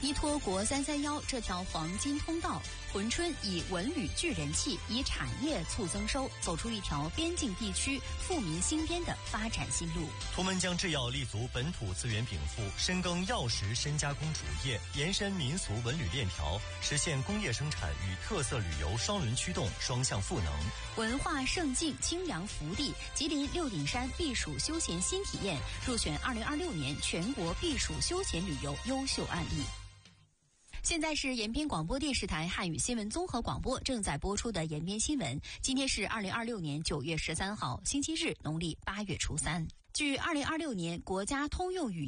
依托国331这条黄金通道，珲春以文旅聚人气，以产业促增收，走出一条边境地区富民兴编的发展新路。 图们将制药立足本土资源禀赋，深耕药食深加工主业，延伸民俗文旅链条，实现工业生产与特色旅游双轮驱动、双向赋能。 文化胜境清凉福地，吉林六顶山避暑休闲新体验入选2026年全国避暑休闲旅游优秀案例。现在是延边广播电视台汉语新闻综合广播正在播出的延边新闻。今天是2026年9月13号，星期日，农历8月初3。据2026年国家通用语